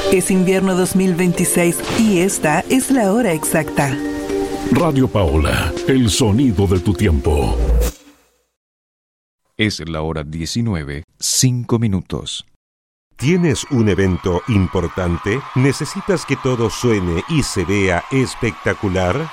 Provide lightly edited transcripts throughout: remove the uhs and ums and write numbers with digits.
Es invierno 2026 y esta es la hora exacta. Radio Paola, el sonido de tu tiempo. Es la hora 19, 5 minutos. ¿Tienes un evento importante? ¿Necesitas que todo suene y se vea espectacular?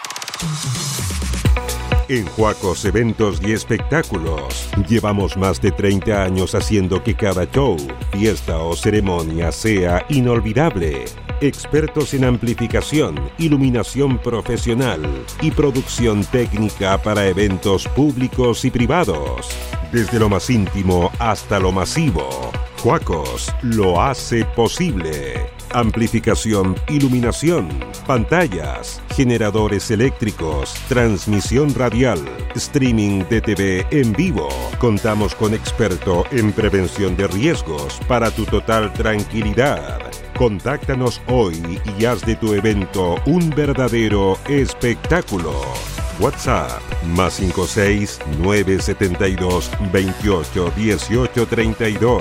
En Huacos Eventos y Espectáculos llevamos más de 30 años haciendo que cada show, fiesta o ceremonia sea inolvidable. Expertos en amplificación, iluminación profesional y producción técnica para eventos públicos y privados. Desde lo más íntimo hasta lo masivo, Huacos lo hace posible. Amplificación, iluminación, pantallas, generadores eléctricos, transmisión radial, streaming de TV en vivo. Contamos con experto en prevención de riesgos para tu total tranquilidad. Contáctanos hoy y haz de tu evento un verdadero espectáculo. WhatsApp +56 972 28 18 32.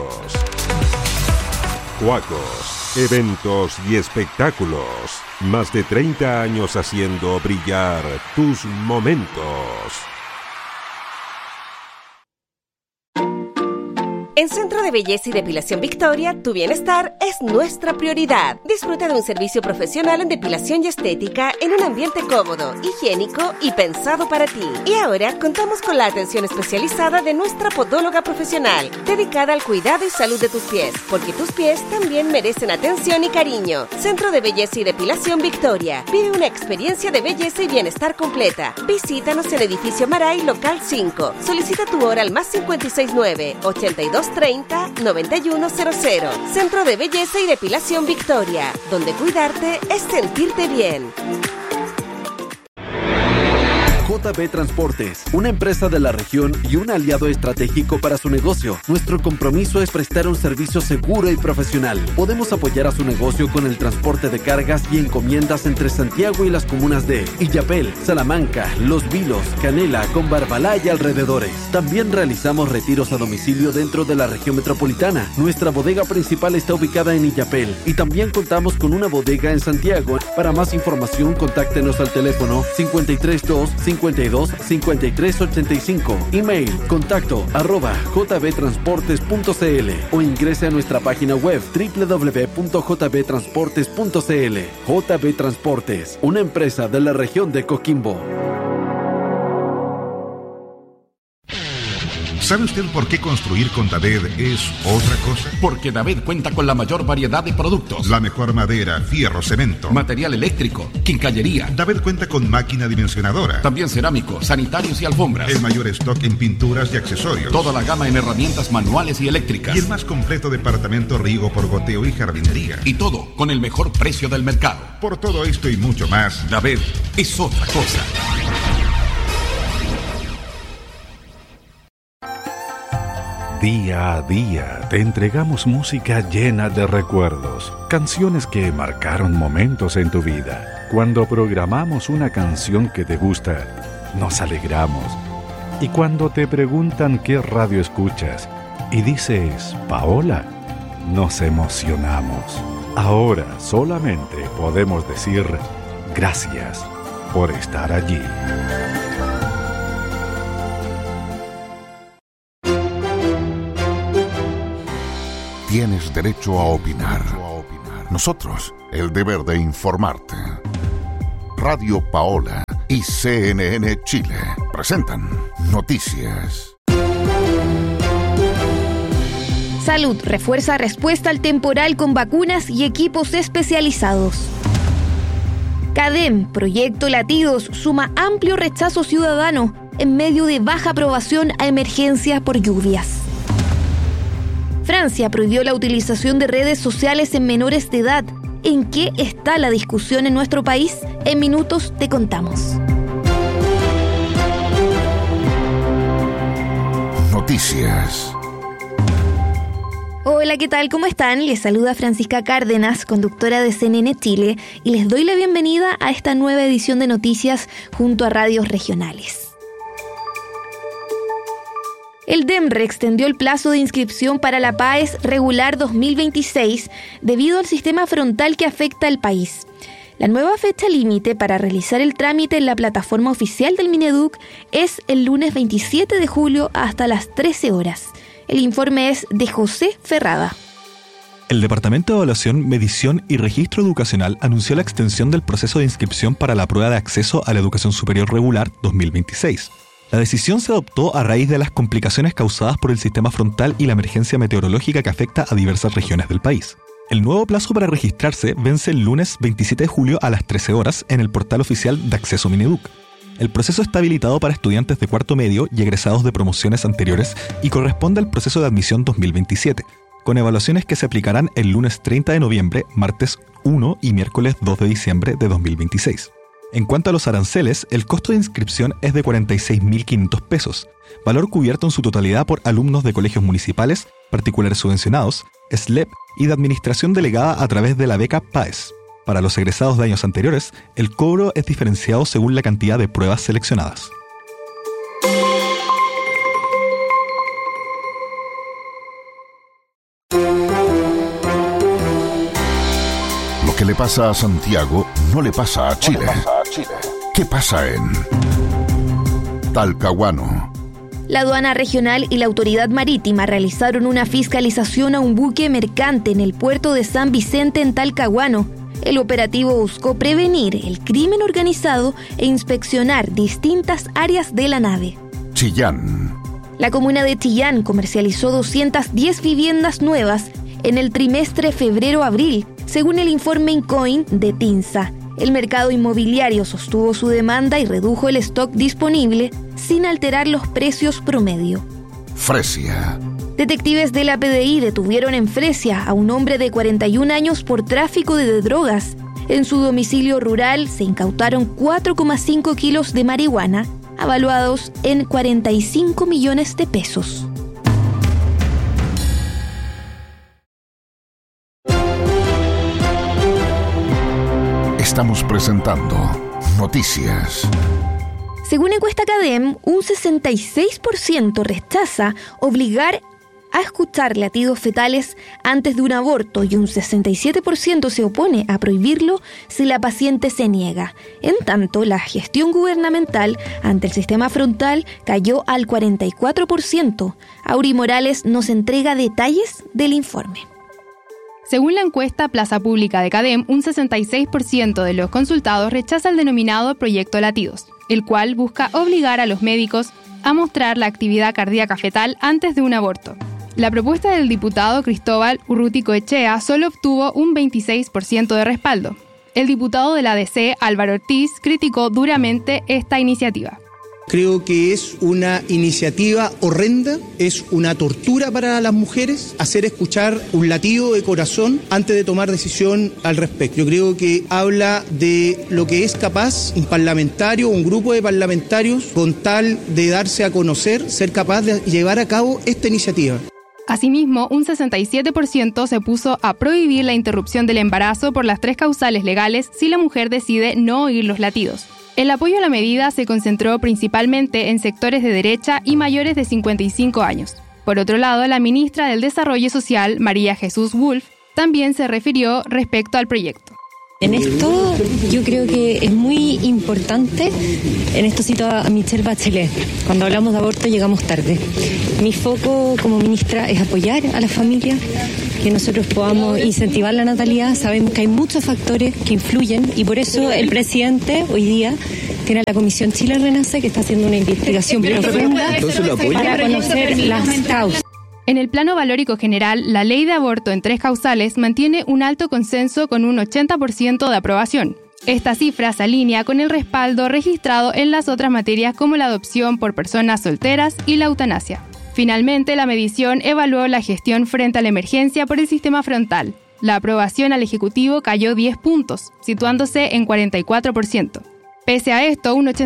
Huacos, eventos y espectáculos. Más de 30 años haciendo brillar tus momentos. En Centro de Belleza y Depilación Victoria, tu bienestar es nuestra prioridad. Disfruta de un servicio profesional en depilación y estética en un ambiente cómodo, higiénico y pensado para ti. Y ahora contamos con la atención especializada de nuestra podóloga profesional, dedicada al cuidado y salud de tus pies, porque tus pies también merecen atención y cariño. Centro de Belleza y Depilación Victoria. Vive una experiencia de belleza y bienestar completa. Visítanos en Edificio Maray, Local 5. Solicita tu hora al +569 82 30 9100. Centro de Belleza y Depilación Victoria, donde cuidarte es sentirte bien. JB Transportes, una empresa de la región y un aliado estratégico para su negocio. Nuestro compromiso es prestar un servicio seguro y profesional. Podemos apoyar a su negocio con el transporte de cargas y encomiendas entre Santiago y las comunas de Illapel, Salamanca, Los Vilos, Canela, Combarbalá y alrededores. También realizamos retiros a domicilio dentro de la región metropolitana. Nuestra bodega principal está ubicada en Illapel y también contamos con una bodega en Santiago. Para más información, contáctenos al teléfono 532 52 53 85. Email contacto@jbtransportes.cl o ingrese a nuestra página web www.jbtransportes.cl. JB Transportes, una empresa de la región de Coquimbo. ¿Sabe usted por qué construir con David es otra cosa? Porque David cuenta con la mayor variedad de productos. La mejor madera, fierro, cemento, material eléctrico, quincallería. David cuenta con máquina dimensionadora. También cerámico, sanitarios y alfombras. El mayor stock en pinturas y accesorios. Toda la gama en herramientas manuales y eléctricas. Y el más completo departamento riego por goteo y jardinería. Y todo con el mejor precio del mercado. Por todo esto y mucho más, David es otra cosa. Día a día te entregamos música llena de recuerdos, canciones que marcaron momentos en tu vida. Cuando programamos una canción que te gusta, nos alegramos. Y cuando te preguntan qué radio escuchas y dices Paola, nos emocionamos. Ahora solamente podemos decir gracias por estar allí. Tienes derecho a opinar. Nosotros, el deber de informarte. Radio Paola y CNN Chile presentan Noticias. Salud refuerza respuesta al temporal con vacunas y equipos especializados. CADEM, Proyecto Latidos, suma amplio rechazo ciudadano en medio de baja aprobación a emergencias por lluvias. Francia prohibió la utilización de redes sociales en menores de edad. ¿En qué está la discusión en nuestro país? En minutos te contamos. Noticias. Hola, ¿qué tal? ¿Cómo están? Les saluda Francisca Cárdenas, conductora de CNN Chile, y les doy la bienvenida a esta nueva edición de Noticias junto a radios regionales. El DEMRE extendió el plazo de inscripción para la PAES regular 2026 debido al sistema frontal que afecta al país. La nueva fecha límite para realizar el trámite en la plataforma oficial del Mineduc es el lunes 27 de julio hasta las 13 horas. El informe es de José Ferrada. El Departamento de Evaluación, Medición y Registro Educacional anunció la extensión del proceso de inscripción para la prueba de acceso a la educación superior regular 2026. La decisión se adoptó a raíz de las complicaciones causadas por el sistema frontal y la emergencia meteorológica que afecta a diversas regiones del país. El nuevo plazo para registrarse vence el lunes 27 de julio a las 13 horas en el portal oficial de acceso Mineduc. El proceso está habilitado para estudiantes de cuarto medio y egresados de promociones anteriores y corresponde al proceso de admisión 2027, con evaluaciones que se aplicarán el lunes 30 de noviembre, martes 1 y miércoles 2 de diciembre de 2026. En cuanto a los aranceles, el costo de inscripción es de 46.500 pesos, valor cubierto en su totalidad por alumnos de colegios municipales, particulares subvencionados, SLEP y de administración delegada a través de la beca PAES. Para los egresados de años anteriores, el cobro es diferenciado según la cantidad de pruebas seleccionadas. Lo que le pasa a Santiago no le pasa a Chile. ¿Qué pasa en Talcahuano? La aduana regional y la autoridad marítima realizaron una fiscalización a un buque mercante en el puerto de San Vicente en Talcahuano. El operativo buscó prevenir el crimen organizado e inspeccionar distintas áreas de la nave. Chillán. La comuna de Chillán comercializó 210 viviendas nuevas en el trimestre febrero-abril, según el informe Incoin de TINSA. El mercado inmobiliario sostuvo su demanda y redujo el stock disponible sin alterar los precios promedio. Fresia. Detectives de la PDI detuvieron en Fresia a un hombre de 41 años por tráfico de drogas. En su domicilio rural se incautaron 4,5 kilos de marihuana, avaluados en 45 millones de pesos. Estamos presentando Noticias. Según encuesta CADEM, un 66% rechaza obligar a escuchar latidos fetales antes de un aborto y un 67% se opone a prohibirlo si la paciente se niega. En tanto, la gestión gubernamental ante el sistema frontal cayó al 44%. Auri Morales nos entrega detalles del informe. Según la encuesta Plaza Pública de CADEM, un 66% de los consultados rechaza el denominado Proyecto Latidos, el cual busca obligar a los médicos a mostrar la actividad cardíaca fetal antes de un aborto. La propuesta del diputado Cristóbal Urruticoechea solo obtuvo un 26% de respaldo. El diputado de la ADC, Álvaro Ortiz, criticó duramente esta iniciativa. Creo que es una iniciativa horrenda, es una tortura para las mujeres hacer escuchar un latido de corazón antes de tomar decisión al respecto. Yo creo que habla de lo que es capaz un parlamentario, un grupo de parlamentarios, con tal de darse a conocer, ser capaz de llevar a cabo esta iniciativa. Asimismo, un 67% se puso a prohibir la interrupción del embarazo por las 3 causales legales si la mujer decide no oír los latidos. El apoyo a la medida se concentró principalmente en sectores de derecha y mayores de 55 años. Por otro lado, la ministra del Desarrollo Social, María Jesús Wolf, también se refirió respecto al proyecto. En esto yo creo que es muy importante, en esto cito a Michelle Bachelet, cuando hablamos de aborto llegamos tarde. Mi foco como ministra es apoyar a las familias, que nosotros podamos incentivar la natalidad. Sabemos que hay muchos factores que influyen y por eso el presidente hoy día tiene a la Comisión Chile Renace, que está haciendo una investigación profunda para conocer las causas. En el plano valórico general, la ley de aborto en 3 causales mantiene un alto consenso con un 80% de aprobación. Esta cifra se alinea con el respaldo registrado en las otras materias como la adopción por personas solteras y la eutanasia. Finalmente, la medición evaluó la gestión frente a la emergencia por el sistema frontal. La aprobación al Ejecutivo cayó 10 puntos, situándose en 44%. Pese a esto, un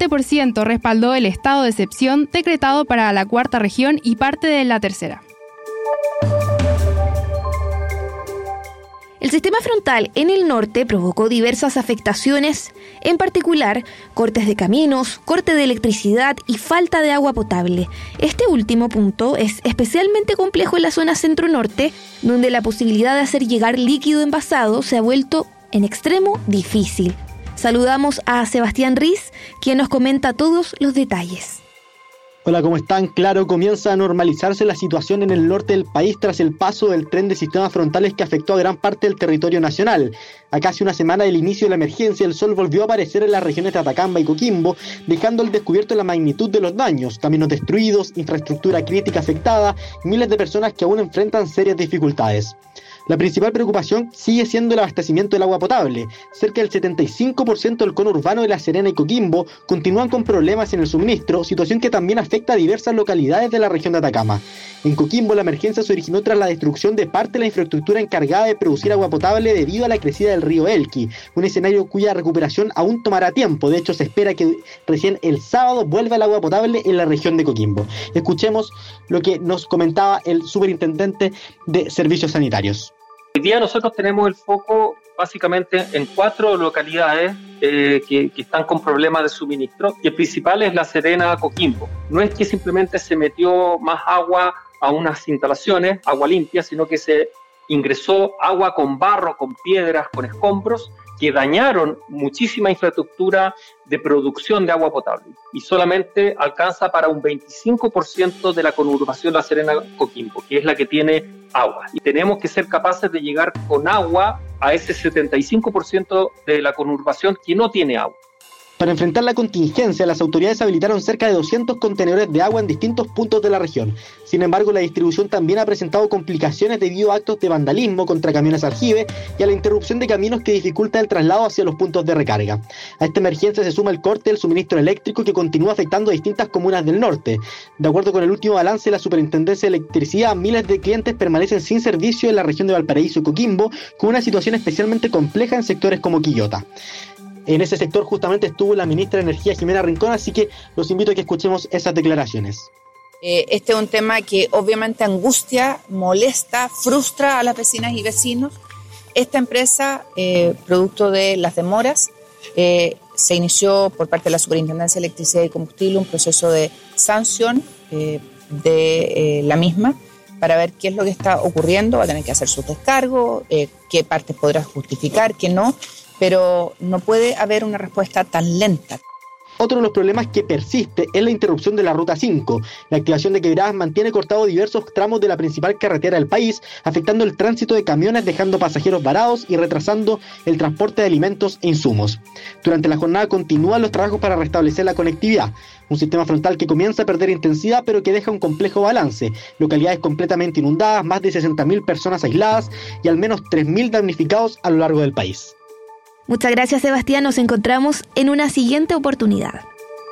87% respaldó el estado de excepción decretado para la 4ª región y parte de la 3ª. El sistema frontal en el norte provocó diversas afectaciones, en particular cortes de caminos, corte de electricidad y falta de agua potable. Este último punto es especialmente complejo en la zona centro-norte, donde la posibilidad de hacer llegar líquido envasado se ha vuelto en extremo difícil. Saludamos a Sebastián Riz, quien nos comenta todos los detalles. Hola, ¿cómo están? Claro, comienza a normalizarse la situación en el norte del país tras el paso del tren de sistemas frontales que afectó a gran parte del territorio nacional. A casi una semana del inicio de la emergencia, el sol volvió a aparecer en las regiones de Atacama y Coquimbo, dejando al descubierto la magnitud de los daños, caminos destruidos, infraestructura crítica afectada y miles de personas que aún enfrentan serias dificultades. La principal preocupación sigue siendo el abastecimiento del agua potable. Cerca del 75% del cono urbano de La Serena y Coquimbo continúan con problemas en el suministro, situación que también afecta a diversas localidades de la región de Atacama. En Coquimbo, la emergencia se originó tras la destrucción de parte de la infraestructura encargada de producir agua potable debido a la crecida del río Elqui, un escenario cuya recuperación aún tomará tiempo. De hecho, se espera que recién el sábado vuelva el agua potable en la región de Coquimbo. Escuchemos lo que nos comentaba el superintendente de Servicios Sanitarios. Hoy día nosotros tenemos el foco básicamente en 4 localidades que están con problemas de suministro, y el principal es La Serena, Coquimbo. No es que simplemente se metió más agua a unas instalaciones, agua limpia, sino que se ingresó agua con barro, con piedras, con escombros, que dañaron muchísima infraestructura de producción de agua potable, y solamente alcanza para un 25% de la conurbación La Serena-Coquimbo, que es la que tiene agua. Y tenemos que ser capaces de llegar con agua a ese 75% de la conurbación que no tiene agua. Para enfrentar la contingencia, las autoridades habilitaron cerca de 200 contenedores de agua en distintos puntos de la región. Sin embargo, la distribución también ha presentado complicaciones debido a actos de vandalismo contra camiones aljibe y a la interrupción de caminos que dificulta el traslado hacia los puntos de recarga. A esta emergencia se suma el corte del suministro eléctrico que continúa afectando a distintas comunas del norte. De acuerdo con el último balance de la Superintendencia de Electricidad, miles de clientes permanecen sin servicio en la región de Valparaíso y Coquimbo, con una situación especialmente compleja en sectores como Quillota. En ese sector justamente estuvo la ministra de Energía, Jimena Rincón, así que los invito a que escuchemos esas declaraciones. Este es un tema que obviamente angustia, molesta, frustra a las vecinas y vecinos. Esta empresa, producto de las demoras, se inició por parte de la Superintendencia de Electricidad y Combustible un proceso de sanción de la misma para ver qué es lo que está ocurriendo. Va a tener que hacer su descargo, qué partes podrá justificar, qué no, pero no puede haber una respuesta tan lenta. Otro de los problemas que persiste es la interrupción de la Ruta 5. La activación de quebradas mantiene cortados diversos tramos de la principal carretera del país, afectando el tránsito de camiones, dejando pasajeros varados y retrasando el transporte de alimentos e insumos. Durante la jornada continúan los trabajos para restablecer la conectividad. Un sistema frontal que comienza a perder intensidad, pero que deja un complejo balance. Localidades completamente inundadas, más de 60.000 personas aisladas y al menos 3.000 damnificados a lo largo del país. Muchas gracias, Sebastián. Nos encontramos en una siguiente oportunidad.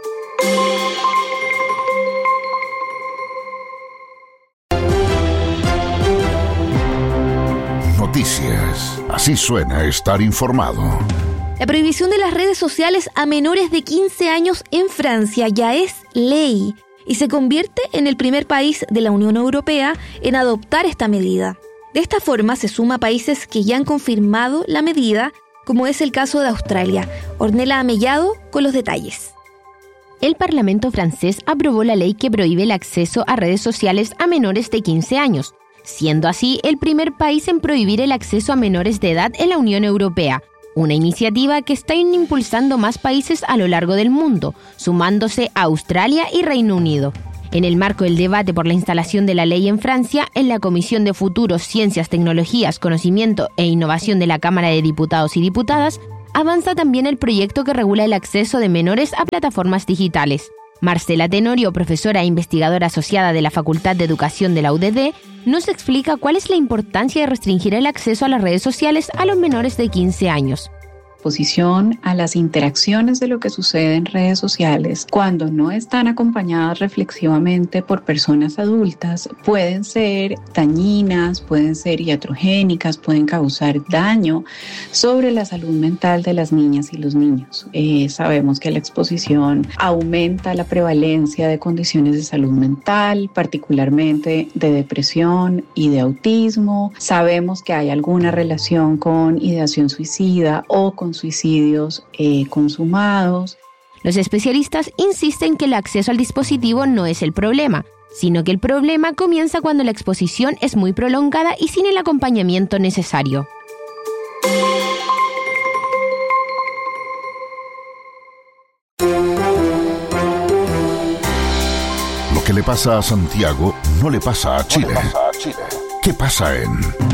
Noticias. Así suena estar informado. La prohibición de las redes sociales a menores de 15 años en Francia ya es ley y se convierte en el primer país de la Unión Europea en adoptar esta medida. De esta forma se suma a países que ya han confirmado la medida, como es el caso de Australia. Ornella Amellado con los detalles. El Parlamento francés aprobó la ley que prohíbe el acceso a redes sociales a menores de 15 años, siendo así el primer país en prohibir el acceso a menores de edad en la Unión Europea, una iniciativa que están impulsando más países a lo largo del mundo, sumándose a Australia y Reino Unido. En el marco del debate por la instalación de la ley en Francia, en la Comisión de Futuros, Ciencias, Tecnologías, Conocimiento e Innovación de la Cámara de Diputados y Diputadas, avanza también el proyecto que regula el acceso de menores a plataformas digitales. Marcela Tenorio, profesora e investigadora asociada de la Facultad de Educación de la UDD, nos explica cuál es la importancia de restringir el acceso a las redes sociales a los menores de 15 años. exposición a las interacciones de lo que sucede en redes sociales, cuando no están acompañadas reflexivamente por personas adultas, pueden ser dañinas, pueden ser iatrogénicas, pueden causar daño sobre la salud mental de las niñas y los niños. Sabemos que la exposición aumenta la prevalencia de condiciones de salud mental, particularmente de depresión y de autismo. Sabemos que hay alguna relación con ideación suicida o con suicidios consumados. Los especialistas insisten que el acceso al dispositivo no es el problema, sino que el problema comienza cuando la exposición es muy prolongada y sin el acompañamiento necesario. Lo que le pasa a Santiago no le pasa a Chile. ¿Qué pasa en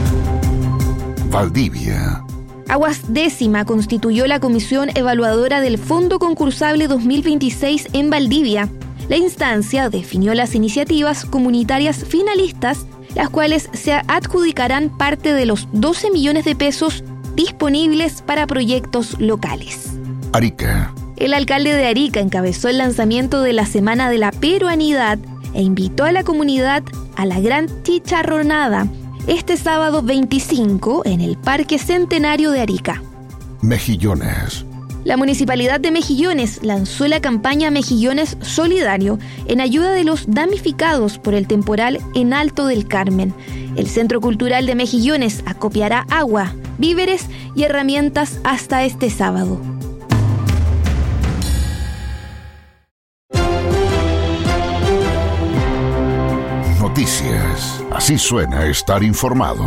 Valdivia? Aguas Décima constituyó la comisión evaluadora del Fondo Concursable 2026 en Valdivia. La instancia definió las iniciativas comunitarias finalistas, las cuales se adjudicarán parte de los 12 millones de pesos disponibles para proyectos locales. Arica. El alcalde de Arica encabezó el lanzamiento de la Semana de la Peruanidad e invitó a la comunidad a la gran chicharronada este sábado 25 en el Parque Centenario de Arica. Mejillones. La Municipalidad de Mejillones lanzó la campaña Mejillones Solidario en ayuda de los damnificados por el temporal en Alto del Carmen. El Centro Cultural de Mejillones acopiará agua, víveres y herramientas hasta este sábado. Noticias. Así suena estar informado.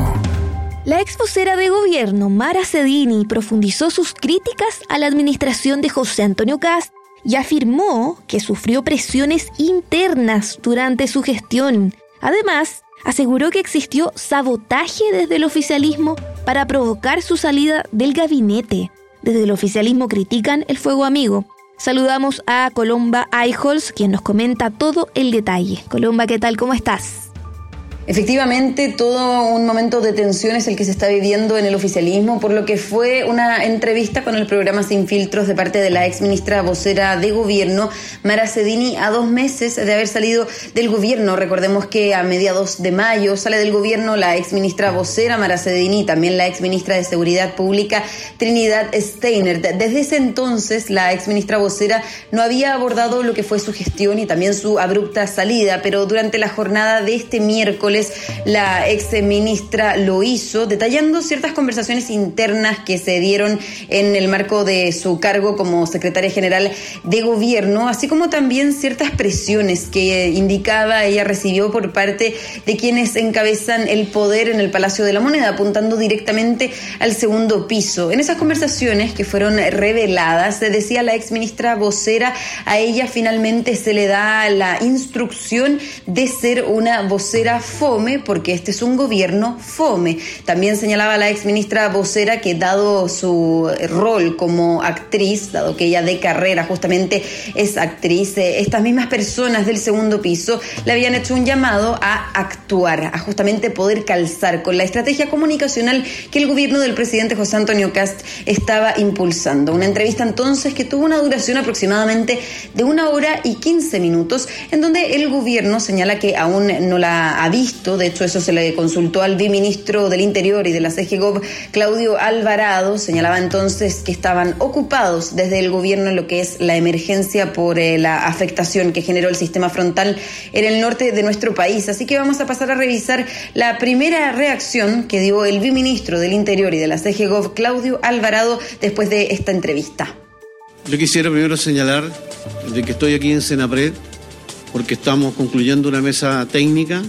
La ex vocera de gobierno, Mara Cedini, profundizó sus críticas a la administración de José Antonio Kast y afirmó que sufrió presiones internas durante su gestión. Además, aseguró que existió sabotaje desde el oficialismo para provocar su salida del gabinete. Desde el oficialismo critican el fuego amigo. Saludamos a Colomba Eijols, quien nos comenta todo el detalle. Colomba, ¿qué tal? ¿Cómo estás? Efectivamente, todo un momento de tensión es el que se está viviendo en el oficialismo, por lo que fue una entrevista con el programa Sin Filtros de parte de la ex ministra vocera de gobierno, Mara Cedini, a 2 meses de haber salido del gobierno. Recordemos que a mediados de mayo sale del gobierno la ex ministra vocera, Mara Cedini, y también la ex ministra de Seguridad Pública, Trinidad Steiner. Desde ese entonces, la ex ministra vocera no había abordado lo que fue su gestión y también su abrupta salida, pero durante la jornada de este miércoles, la ex ministra lo hizo, detallando ciertas conversaciones internas que se dieron en el marco de su cargo como secretaria general de gobierno, así como también ciertas presiones que indicaba ella recibió por parte de quienes encabezan el poder en el Palacio de la Moneda, apuntando directamente al segundo piso. En esas conversaciones que fueron reveladas, se decía la ex ministra vocera, a ella finalmente se le da la instrucción de ser una vocera fome, porque este es un gobierno fome. También señalaba la ex ministra vocera que, dado su rol como actriz, dado que ella de carrera justamente es actriz, estas mismas personas del segundo piso le habían hecho un llamado a actuar, a justamente poder calzar con la estrategia comunicacional que el gobierno del presidente José Antonio Kast estaba impulsando. Una entrevista entonces que tuvo una duración aproximadamente de 1 hora y 15 minutos, en donde el gobierno señala que aún no la ha visto. De hecho, eso se le consultó al viceministro del Interior y de la CGGOV, Claudio Alvarado. Señalaba entonces que estaban ocupados desde el gobierno en lo que es la emergencia por la afectación que generó el sistema frontal en el norte de nuestro país. Así que vamos a pasar a revisar la primera reacción que dio el viceministro del Interior y de la CGGOV, Claudio Alvarado, después de esta entrevista. Yo quisiera primero señalar de que estoy aquí en Senapred porque estamos concluyendo una mesa técnica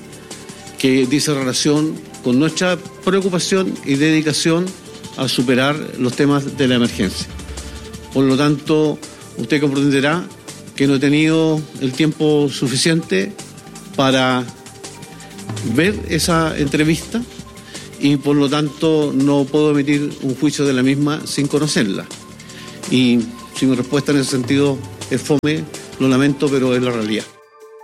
que dice relación con nuestra preocupación y dedicación a superar los temas de la emergencia. Por lo tanto, usted comprenderá que no he tenido el tiempo suficiente para ver esa entrevista y por lo tanto no puedo emitir un juicio de la misma sin conocerla. Y si mi respuesta en ese sentido es fome, lo lamento, pero es la realidad.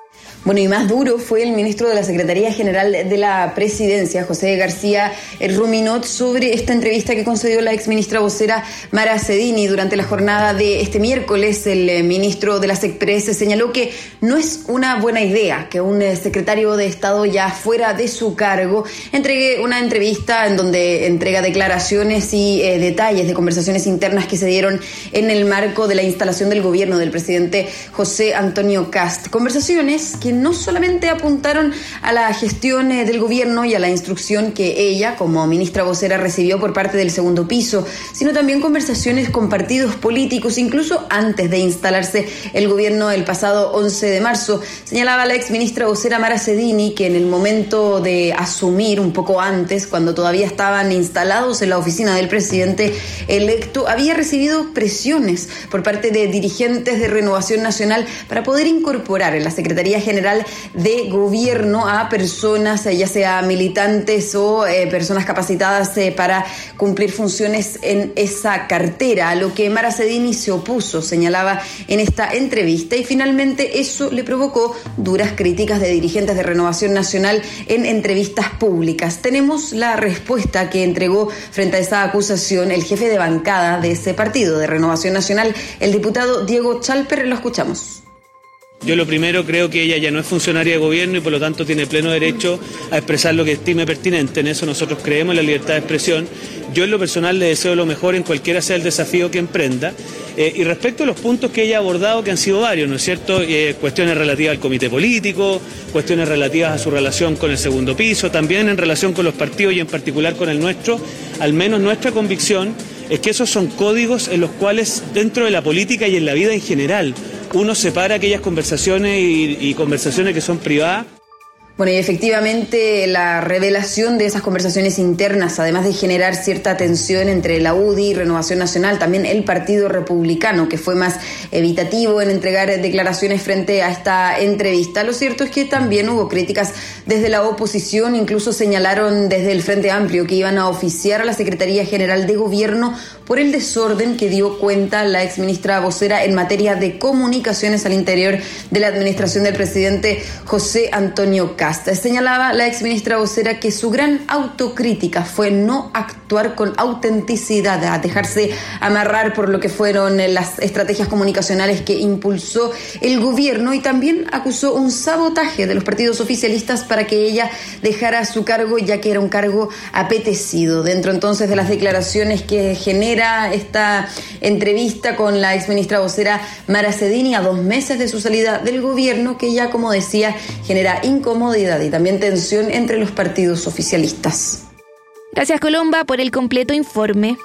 Bueno, y más duro fue el ministro de la Secretaría General de la Presidencia, José García Ruminot, sobre esta entrevista que concedió la exministra vocera Mara Cedini durante la jornada de este miércoles. El ministro de la SECPRES señaló que no es una buena idea que un secretario de Estado ya fuera de su cargo entregue una entrevista en donde entrega declaraciones y detalles de conversaciones internas que se dieron en el marco de la instalación del gobierno del presidente José Antonio Kast. Conversaciones que no solamente apuntaron a la gestión del gobierno y a la instrucción que ella, como ministra vocera, recibió por parte del segundo piso, sino también conversaciones con partidos políticos, incluso antes de instalarse el gobierno el pasado 11 de marzo. Señalaba la exministra vocera Mara Cedini que en el momento de asumir, un poco antes, cuando todavía estaban instalados en la oficina del presidente electo, había recibido presiones por parte de dirigentes de Renovación Nacional para poder incorporar en la Secretaría General de Gobierno a personas, ya sea militantes o personas capacitadas para cumplir funciones en esa cartera, a lo que Mara Cedini se opuso, señalaba en esta entrevista, y finalmente eso le provocó duras críticas de dirigentes de Renovación Nacional en entrevistas públicas. Tenemos la respuesta que entregó frente a esa acusación el jefe de bancada de ese partido de Renovación Nacional, el diputado Diego Chalper. Lo escuchamos. Yo lo primero, creo que ella ya no es funcionaria de gobierno y por lo tanto tiene pleno derecho a expresar lo que estime pertinente. En eso nosotros creemos en la libertad de expresión. Yo en lo personal le deseo lo mejor en cualquiera sea el desafío que emprenda. Y respecto a los puntos que ella ha abordado, que han sido varios, ¿no es cierto? Cuestiones relativas al comité político, cuestiones relativas a su relación con el segundo piso, también en relación con los partidos y en particular con el nuestro, al menos nuestra convicción es que esos son códigos en los cuales dentro de la política y en la vida en general uno separa aquellas conversaciones y conversaciones que son privadas. Bueno, y efectivamente la revelación de esas conversaciones internas, además de generar cierta tensión entre la UDI y Renovación Nacional, también el Partido Republicano, que fue más evitativo en entregar declaraciones frente a esta entrevista. Lo cierto es que también hubo críticas desde la oposición, incluso señalaron desde el Frente Amplio que iban a oficiar a la Secretaría General de Gobierno por el desorden que dio cuenta la exministra vocera en materia de comunicaciones al interior de la administración del presidente José Antonio Kast. Señalaba la exministra vocera que su gran autocrítica fue no actuar con autenticidad, a dejarse amarrar por lo que fueron las estrategias comunicacionales que impulsó el gobierno, y también acusó un sabotaje de los partidos oficialistas para que ella dejara su cargo, ya que era un cargo apetecido. Dentro entonces de las declaraciones que genera esta entrevista con la exministra vocera Mara Cedini a 2 meses de su salida del gobierno, que ya, como decía, genera incomodidad y también tensión entre los partidos oficialistas. Gracias, Colomba, por el completo informe.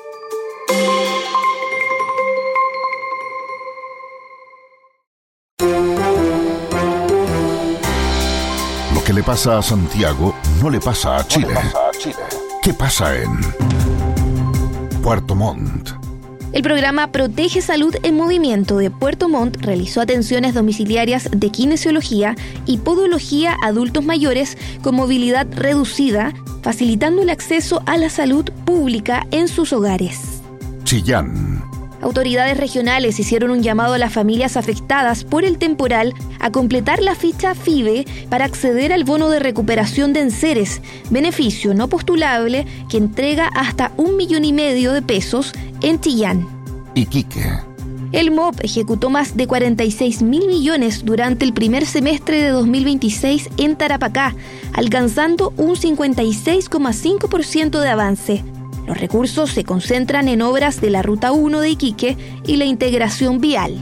Lo que le pasa a Santiago no le pasa a Chile. ¿Qué pasa en Puerto Montt? El programa Protege Salud en Movimiento de Puerto Montt realizó atenciones domiciliarias de kinesiología y podología a adultos mayores con movilidad reducida, facilitando el acceso a la salud pública en sus hogares. Chillán. Autoridades regionales hicieron un llamado a las familias afectadas por el temporal a completar la ficha FIBE para acceder al bono de recuperación de enseres, beneficio no postulable que entrega hasta 1,5 millones de pesos en Chillán. Iquique. El MOP ejecutó más de 46.000 millones durante el primer semestre de 2026 en Tarapacá, alcanzando un 56,5% de avance. Los recursos se concentran en obras de la Ruta 1 de Iquique y la integración vial.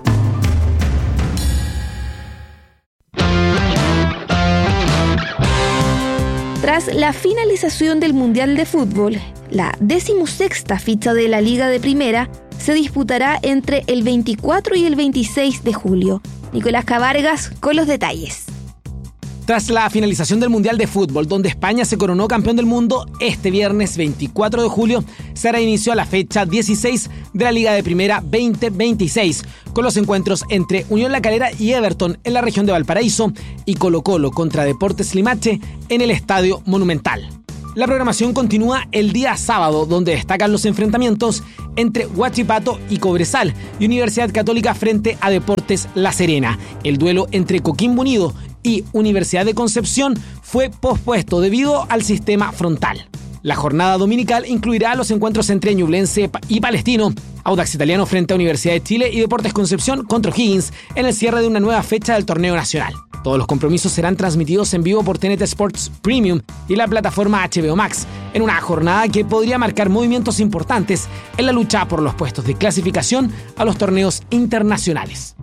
Tras la finalización del Mundial de Fútbol, la 16ª fecha de la Liga de Primera se disputará entre el 24 y el 26 de julio. Nicolás Cabargas con los detalles. Tras la finalización del Mundial de Fútbol, donde España se coronó campeón del mundo, este viernes 24 de julio se reinició la fecha 16 de la Liga de Primera 2026, con los encuentros entre Unión La Calera y Everton en la región de Valparaíso y Colo-Colo contra Deportes Limache en el Estadio Monumental. La programación continúa el día sábado, donde destacan los enfrentamientos entre Huachipato y Cobresal y Universidad Católica frente a Deportes La Serena. El duelo entre Coquimbo Unido y Universidad de Concepción fue pospuesto debido al sistema frontal. La jornada dominical incluirá los encuentros entre Ñublense y Palestino, Audax Italiano frente a Universidad de Chile y Deportes Concepción contra O'Higgins en el cierre de una nueva fecha del torneo nacional. Todos los compromisos serán transmitidos en vivo por TNT Sports Premium y la plataforma HBO Max, en una jornada que podría marcar movimientos importantes en la lucha por los puestos de clasificación a los torneos internacionales.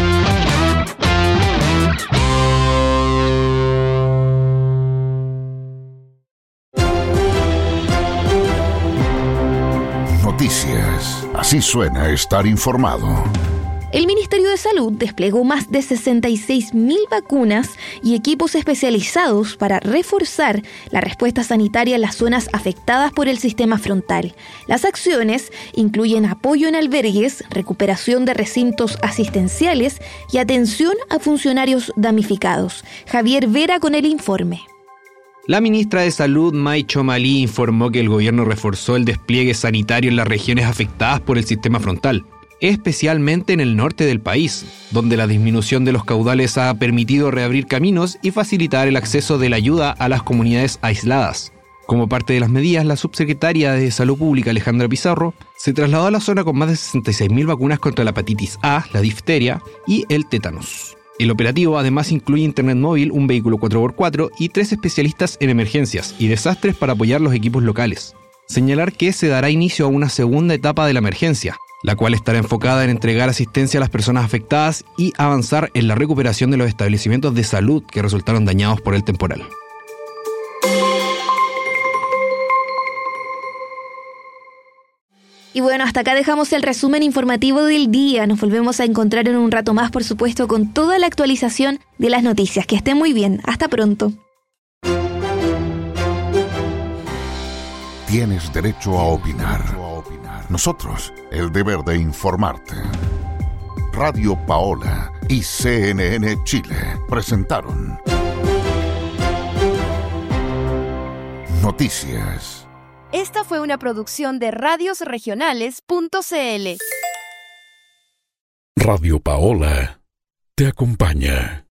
Noticias. Así suena estar informado. El Ministerio de Salud desplegó más de 66.000 vacunas y equipos especializados para reforzar la respuesta sanitaria en las zonas afectadas por el sistema frontal. Las acciones incluyen apoyo en albergues, recuperación de recintos asistenciales y atención a funcionarios damnificados. Javier Vera con el informe. La ministra de Salud, May Chomalí, informó que el gobierno reforzó el despliegue sanitario en las regiones afectadas por el sistema frontal, especialmente en el norte del país, donde la disminución de los caudales ha permitido reabrir caminos y facilitar el acceso de la ayuda a las comunidades aisladas. Como parte de las medidas, la subsecretaria de Salud Pública, Alejandra Pizarro, se trasladó a la zona con más de 66.000 vacunas contra la hepatitis A, la difteria y el tétanos. El operativo además incluye internet móvil, un vehículo 4x4 y 3 especialistas en emergencias y desastres para apoyar los equipos locales. Señalar que se dará inicio a una segunda etapa de la emergencia, la cual estará enfocada en entregar asistencia a las personas afectadas y avanzar en la recuperación de los establecimientos de salud que resultaron dañados por el temporal. Y bueno, hasta acá dejamos el resumen informativo del día. Nos volvemos a encontrar en un rato más, por supuesto, con toda la actualización de las noticias. Que estén muy bien. Hasta pronto. Tienes derecho a opinar. Nosotros, el deber de informarte. Radio Paola y CNN Chile presentaron Noticias. Esta fue una producción de radiosregionales.cl. Radio Paola te acompaña.